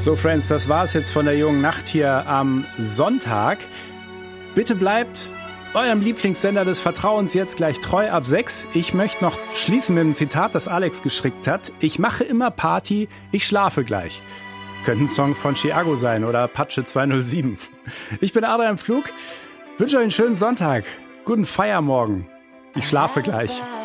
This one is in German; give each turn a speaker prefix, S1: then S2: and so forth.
S1: So, Friends, das war's jetzt von der jungen Nacht hier am Sonntag. Bitte bleibt eurem Lieblingssender des Vertrauens jetzt gleich treu ab 6. Ich möchte noch schließen mit einem Zitat, das Alex geschickt hat. Ich mache immer Party, ich schlafe gleich. Könnte ein Song von Chiago sein oder Apache 207. Ich bin Adrian Pflug, wünsche euch einen schönen Sonntag, guten Feiermorgen. Ich schlafe gleich.